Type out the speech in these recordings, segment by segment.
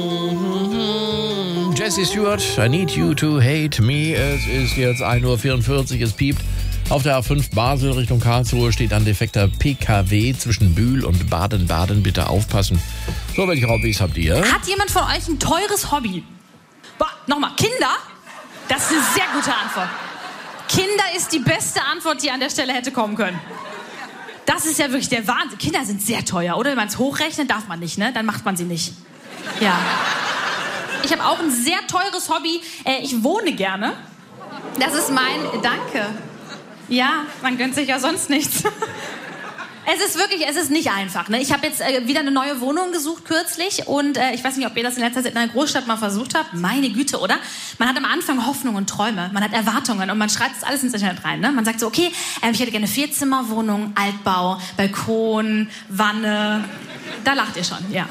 Jesse Stewart, I need you to hate me. Es ist jetzt 1:44 Uhr, es piept. Auf der A5 Basel Richtung Karlsruhe steht ein defekter PKW zwischen Bühl und Baden-Baden. Bitte aufpassen. So, welche Hobbys habt ihr? Hat jemand von euch ein teures Hobby? Nochmal, Kinder? Das ist eine sehr gute Antwort. Kinder ist die beste Antwort, die an der Stelle hätte kommen können. Das ist ja wirklich der Wahnsinn. Kinder sind sehr teuer, oder? Wenn man es hochrechnet, darf man nicht, ne? Dann macht man sie nicht. Ja. Ich habe auch ein sehr teures Hobby. Ich wohne gerne. Das ist mein... Danke. Ja, man gönnt sich ja sonst nichts. Es ist nicht einfach. Ne? Ich habe jetzt wieder eine neue Wohnung gesucht kürzlich und ich weiß nicht, ob ihr das in letzter Zeit in einer Großstadt mal versucht habt. Meine Güte, oder? Man hat am Anfang Hoffnung und Träume, man hat Erwartungen und man schreibt das alles ins Internet rein. Ne? Man sagt so, okay, ich hätte gerne eine 4-Zimmer-Wohnung, Altbau, Balkon, Wanne. Da lacht ihr schon, ja.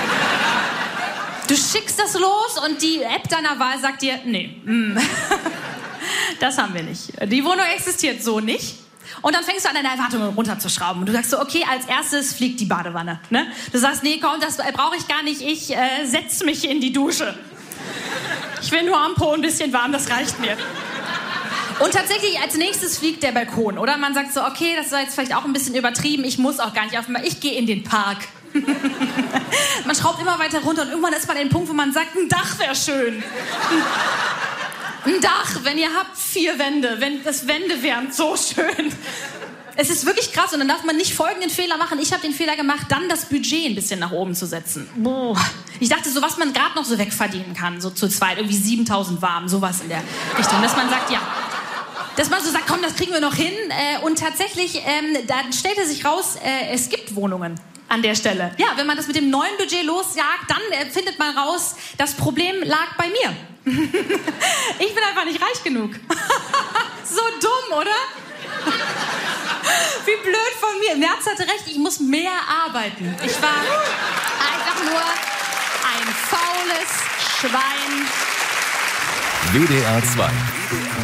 Du schickst das los und die App deiner Wahl sagt dir, nee, das haben wir nicht. Die Wohnung existiert so nicht. Und dann fängst du an, deine Erwartungen runterzuschrauben. Und du sagst so, okay, als erstes fliegt die Badewanne. Ne? Du sagst, nee, komm, das brauche ich gar nicht. Ich setze mich in die Dusche. Ich will nur am Po ein bisschen warm, das reicht mir. Und tatsächlich als nächstes fliegt der Balkon. Oder man sagt so, okay, das war jetzt vielleicht auch ein bisschen übertrieben. Ich muss auch gar nicht auf, ich gehe in den Park. Man schraubt immer weiter runter und irgendwann ist man an dem Punkt, wo man sagt, ein Dach wäre schön. Ein Dach, wenn ihr habt 4 Wände, wenn das Wände wären, so schön. Es ist wirklich krass und dann darf man nicht folgenden Fehler machen. Ich habe den Fehler gemacht, dann das Budget ein bisschen nach oben zu setzen. Boah. Ich dachte so, was man gerade noch so wegverdienen kann, so zu zweit, irgendwie 7.000 warm, sowas in der Richtung. Dass man sagt, ja, dass man so sagt, komm, das kriegen wir noch hin. Und tatsächlich, dann stellte sich raus, es gibt Wohnungen an der Stelle. Ja, wenn man das mit dem neuen Budget losjagt, dann findet man raus, das Problem lag bei mir. Ich bin einfach nicht reich genug. So dumm, oder? Wie blöd von mir. Merz hatte recht, ich muss mehr arbeiten. Ich war einfach nur ein faules Schwein. WDR 2.